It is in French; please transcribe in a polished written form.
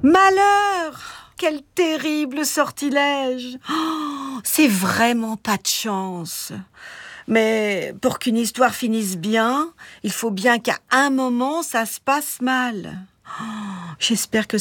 Malheur! Quel terrible sortilège! Oh, c'est vraiment pas de chance. Mais pour qu'une histoire finisse bien, il faut bien qu'à un moment, ça se passe mal. Oh, j'espère que